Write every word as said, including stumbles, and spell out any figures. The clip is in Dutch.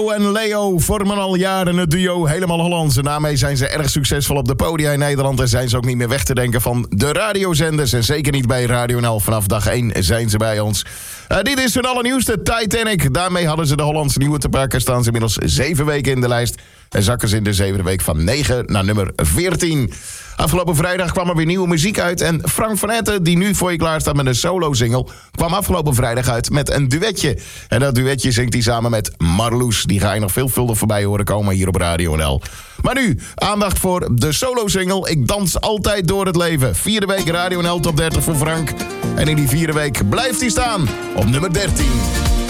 En Leo vormen al jaren het duo Helemaal Hollands. En daarmee zijn ze erg succesvol op de podia in Nederland. En zijn ze ook niet meer weg te denken van de radiozenders. En zeker niet bij Radio N L. Vanaf dag één zijn ze bij ons. Uh, dit is hun allernieuwste Titanic. Daarmee hadden ze de Hollandse nieuwe te pakken. Staan ze inmiddels zeven weken in de lijst. En zakken ze in de zevende week van negen naar nummer veertien. Afgelopen vrijdag kwam er weer nieuwe muziek uit. En Frank van Etten, die nu voor je klaar staat met een solo-single, kwam afgelopen vrijdag uit met een duetje. En dat duetje zingt hij samen met Marloes. Die ga je nog veelvuldig voorbij horen komen hier op Radio N L. Maar nu, aandacht voor de solo-single Ik dans altijd door het leven. Vierde week Radio N L Top dertig voor Frank. En in die vierde week blijft hij staan op nummer dertien.